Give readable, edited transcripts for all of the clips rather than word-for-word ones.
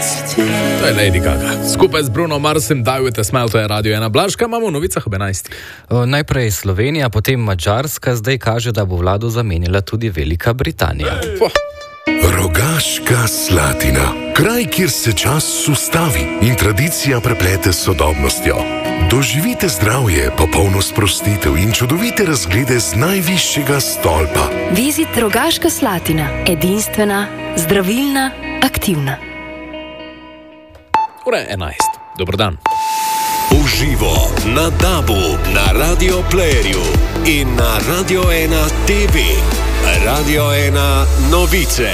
To je Lady Gaga. Skupaj z Bruno Marsom, Die With A Smile, to je Radio 1. Blaž, kaj imamo v novicah ob 11? Najprej Slovenija, potem Madžarska, zdaj kaže, da bo vlado zamenjala tudi Velika Britanija. Rogaška Slatina. Kraj, kjer se čas ustavi in tradicija preplete s sodobnostjo. Doživite zdravje, popolno sprostitev in čudovite razglede z najvišjega stolpa. Vizit Rogaška Slatina. Edinstvena, zdravilna, aktivna. Ura je 11. Dobar dan. Uživo na DAB-u, na Radio Playerju in na Radio 1 TV. Radio 1 novice.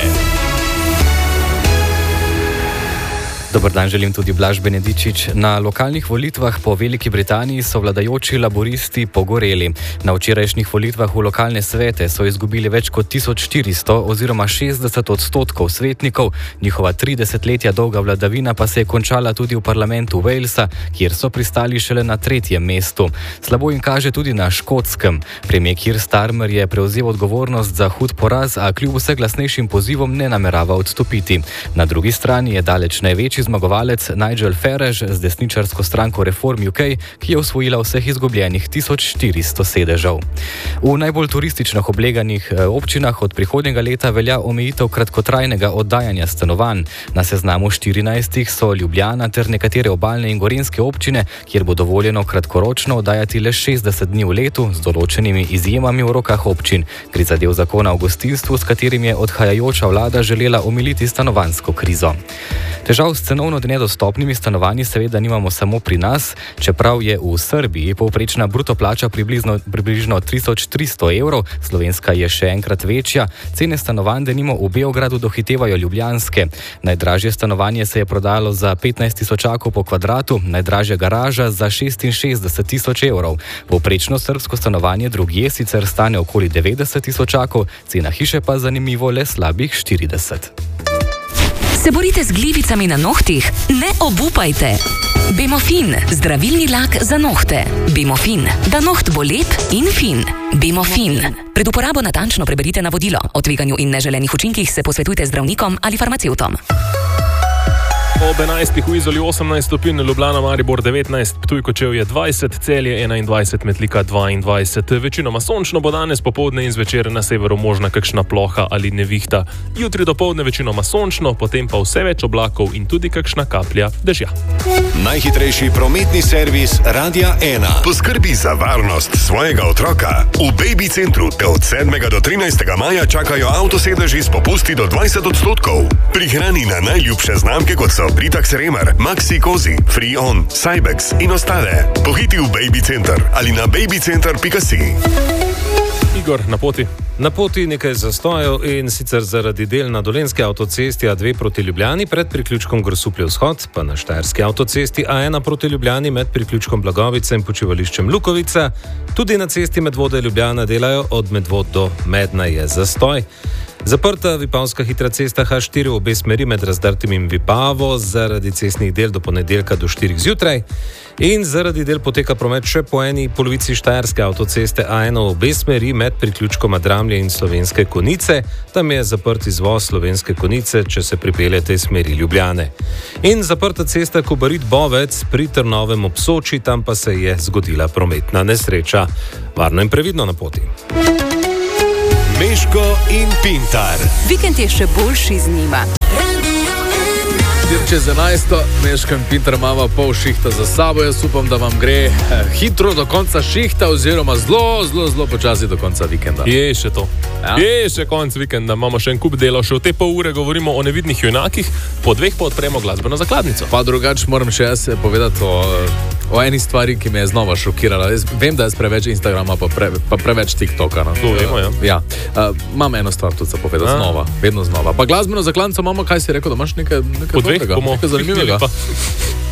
Dobar dan, želim tudi Blaž Benedičič. Na lokalnih volitvah po Veliki Britaniji so vladajoči laboristi pogoreli. Na včerajšnjih volitvah v lokalne svete so izgubili več kot 1400 oziroma 60% svetnikov. Njihova 30-letja dolga vladavina pa se je končala tudi v parlamentu Walesa, kjer so pristali šele na 3. mestu. Slabo jim kaže tudi na Škotskem. Premier Keir Starmer je prevzel odgovornost za hud poraz, a kljub vse glasnejšim pozivom ne namerava odstopiti. Na drugi strani je daleč največji zmagovalec Nigel Farage z desničarsko stranko Reform UK, ki je osvojila vseh izgubljenih 1400 sedežev. V najbolj turistično obleganih občinah od prihodnjega leta velja omejitev kratkotrajnega oddajanja stanovanj. Na seznamu 14 so Ljubljana ter nekatere obalne in gorenjske občine, kjer bo dovoljeno kratkoročno oddajati le 60 dni v letu z določenimi izjemami v rokah občin. Gre za del zakona o gostinstvu, s katerim je odhajajoča vlada želela omiliti stanovanjsko krizo. Težav s cenovno nedostopnimi stanovanji seveda nimamo samo pri nas, čeprav je v Srbiji povprečna bruto plača približno 1300 evrov, slovenska je še enkrat večja. Cene stanovanj denimo v Beogradu dohitevajo ljubljanske. Najdražje stanovanje se je prodalo za 15 tisočakov po kvadratu, najdražja garaža za 66 tisoč evrov. Povprečno srbsko stanovanje drugje sicer stane okoli 90 tisočakov, cena hiše pa zanimivo le slabih 40. Se borite z glivicami na nohtih? Ne obupajte! Bemofin, zdravilni lak za nohte. Bemofin, da noht bo lep in fin. Bemofin. Pred uporabo natančno preberite navodilo. O tveganju in neželenih učinkih se posvetujte z zdravnikom ali farmacevtom. Ob 11. v Izoli 18 stopinj, Ljubljana, Maribor 19, Ptuj, Kočevje 20, Celje 21, Metlika 22. Večinoma sončno bo danes popoldne in zvečer na severu možna kakšna ploha ali nevihta. Jutri dopoldne večinoma sončno, potem pa vse več oblakov in tudi kakšna kaplja dežja. Najhitrejši prometni servis Radia 1. Poskrbi za varnost svojega otroka. V Baby Centru te od 7. do 13. maja čakajo avtosedeži s popusti do 20%. Prihrani na najljubše znamke, kot so Britax Remer, Maxi Cosi, Free On, Cybex in ostale. Pohiti v Baby Center ali na babycenter.si. Igor, na poti. Na poti nekaj zastojev in sicer zaradi del na Dolenjski avtocesti A2 proti Ljubljani pred priključkom Grosuplje vzhod, pa na Štajerski avtocesti A1 proti Ljubljani med priključkom Blagovice in počivališčem Lukovica. Tudi na cesti Medvode Ljubljana delajo, od Medvod do Medna je zastoj. Zaprta Vipavska hitra cesta H4 v obe smeri med Razdrtim in Vipavo zaradi cestnih del do ponedeljka do 4 zjutraj. In zaradi del poteka promet še po eni polovici Štajerske avtoceste A1 v obe smeri med priključkom Adramlje in Slovenske Konjice. Tam je zaprt izvoz Slovenske Konjice, če se pripeljete iz smeri Ljubljane. In zaprta cesta Kobarid-Bovec pri Trnovem ob Soči, tam pa se je zgodila prometna nesreča. Varno in previdno na poti. Meško in Pintar. Vikend je še boljši z njima. Čez 11. Meško in Pintar imava pol šihta za sabo. Jaz upam, da vam gre hitro do konca šihta oziroma zelo počasi do konca vikenda. Je še to. Ja? Je še konc vikenda. Imamo še en kup dela. Še v te pol ure govorimo o nevidnih junakih, po 2 pa odpremo glasbeno zakladnico. Pa drugače moram še jaz povedati o eni stvari, ki me je znova šokirala. Vem, da je preveč Instagrama pa preveč TikToka. No? To vemo, ja. Ja. Imam eno stvar tudi za povedati znova. Vedno znova. Pa glasbeno zakladnico imamo, kaj si rekel, da imaš nekaj po 2 dobrega, bomo nekaj zanimivega.